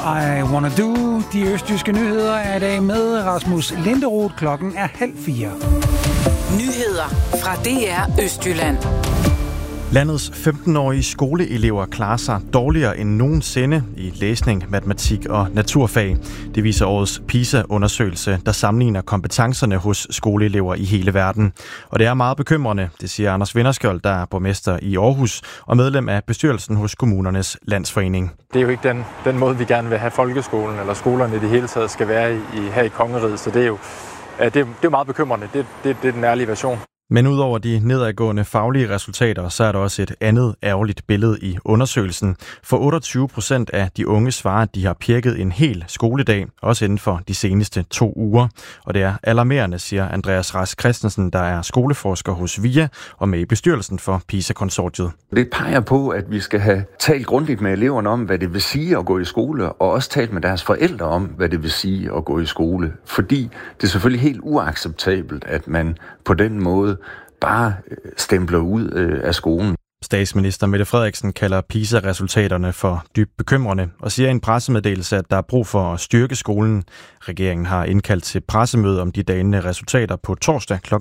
I Wanna Do. De østjyske nyheder er i dag med Rasmus Linderoth. Klokken er 3:30. Nyheder fra DR Østjylland. Landets 15-årige skoleelever klarer sig dårligere end nogensinde i læsning, matematik og naturfag. Det viser årets PISA-undersøgelse, der sammenligner kompetencerne hos skoleelever i hele verden. Og det er meget bekymrende, det siger Anders Vinderskjold, der er borgmester i Aarhus og medlem af bestyrelsen hos Kommunernes Landsforening. Det er jo ikke den måde, vi gerne vil have folkeskolen eller skolerne i det hele taget skal være her i kongeriget, så det er jo meget bekymrende. Det er den ærlige version. Men udover de nedadgående faglige resultater, så er der også et andet ærgerligt billede i undersøgelsen. For 28% af de unge svarer, at de har pirket en hel skoledag, også inden for de seneste 2 uger. Og det er alarmerende, siger Andreas Rask Christensen, der er skoleforsker hos VIA og med i bestyrelsen for PISA-konsortiet. Det peger på, at vi skal have talt grundigt med eleverne om, hvad det vil sige at gå i skole, og også talt med deres forældre om, hvad det vil sige at gå i skole. Fordi det er selvfølgelig helt uacceptabelt, at man på den måde bare stempler ud af skolen. Statsminister Mette Frederiksen kalder PISA-resultaterne for dybt bekymrende og siger i en pressemeddelelse, at der er brug for at styrke skolen. Regeringen har indkaldt til pressemøde om de dalende resultater på torsdag kl. 14.30.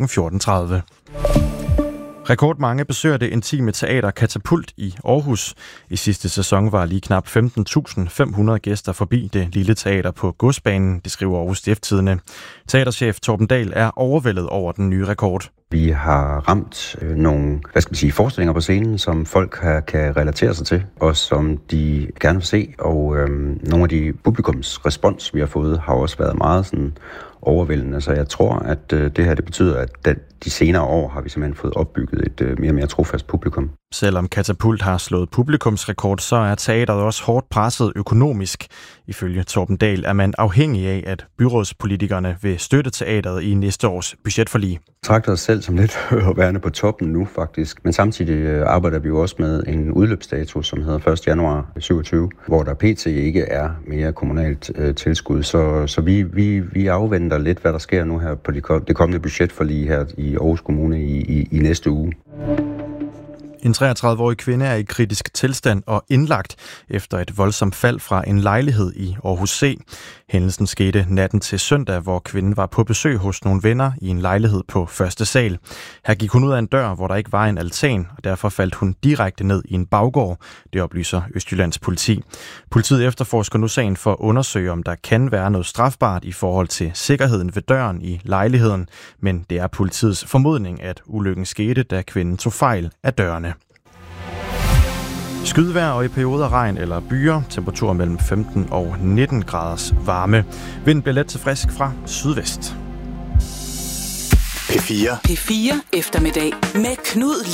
Rekordmange besøger det intime teater Katapult i Aarhus. I sidste sæson var lige knap 15.500 gæster forbi det lille teater på Godsbanen, det skriver Aarhus Stiftstidende. Teaterchef Torben Dahl er overvældet over den nye rekord. Vi har ramt nogle, forestillinger på scenen, som folk kan relatere sig til, og som de gerne vil se. Og nogle af de publikums respons, vi har fået, har også været meget sådan overvældende. Så jeg tror, at det her det betyder, at de senere år har vi simpelthen fået opbygget et mere og mere trofast publikum. Selvom Katapult har slået publikumsrekord, så er teateret også hårdt presset økonomisk. Ifølge Torben Dahl er man afhængig af, at byrådspolitikerne vil støtte teateret i næste års budgetforlig. Vi trækker os selv som lidt værende på toppen nu faktisk, men samtidig arbejder vi jo også med en udløbsdato, som hedder 1. januar 2027, hvor der pt. Ikke er mere kommunalt tilskud. Så vi afventer lidt, hvad der sker nu her på det kommende budgetforlig her i Aarhus Kommune i næste uge. En 33-årig kvinde er i kritisk tilstand og indlagt efter et voldsomt fald fra en lejlighed i Aarhus C. Hændelsen skete natten til søndag, hvor kvinden var på besøg hos nogle venner i en lejlighed på første sal. Her gik hun ud af en dør, hvor der ikke var en altan, og derfor faldt hun direkte ned i en baggård. Det oplyser Østjyllands politi. Politiet efterforsker nu sagen for at undersøge, om der kan være noget strafbart i forhold til sikkerheden ved døren i lejligheden, men det er politiets formodning, at ulykken skete, da kvinden tog fejl af dørene. Skydevejr og i perioder regn eller byer. Temperaturer mellem 15 og 19 graders varme. Vinden bliver let til frisk fra sydvest. P4 eftermiddag med Knud